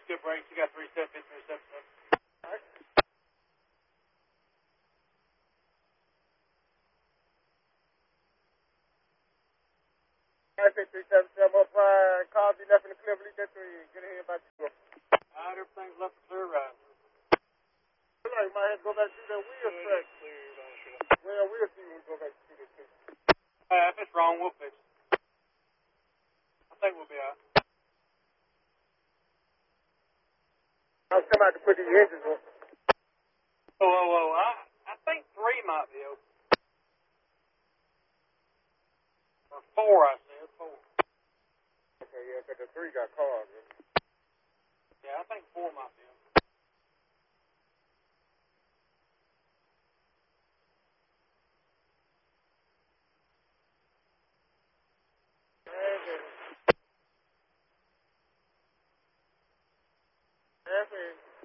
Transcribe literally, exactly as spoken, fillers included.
Good breaks. You got three step, three step, step. All right. I say three seven seven up prime. Cars be left in the clear, lead that three. Get ahead by two. All right, everything's left clear right. Look like you might have to go back through that wheel track. Well, we'll see when we go back through this thing. Uh, if it's wrong, we'll fix it. I think we'll be all right. I was coming out to put these engines on. Whoa, whoa, whoa. I, I think three might be open. Or four, I said. Four. Okay, yeah, because the three got cars. Yeah, yeah I think four might be open. That's it. That's it.